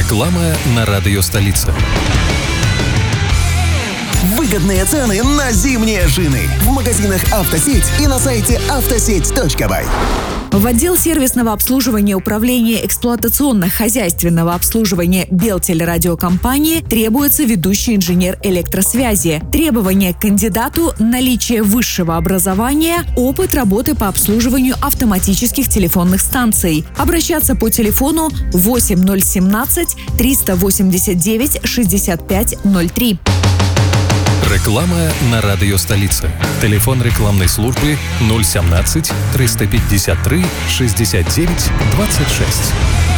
Реклама на радио «Столица». Выгодные цены на зимние шины в магазинах «Автосеть» и на сайте автосеть.бай. В отдел сервисного обслуживания Управления эксплуатационно-хозяйственного обслуживания Белтелерадиокомпании требуется ведущий инженер электросвязи. Требования к кандидату – наличие высшего образования, опыт работы по обслуживанию автоматических телефонных станций. Обращаться по телефону 8017 389 6503. Реклама на радио «Столица». Телефон рекламной службы 017 353 69 26.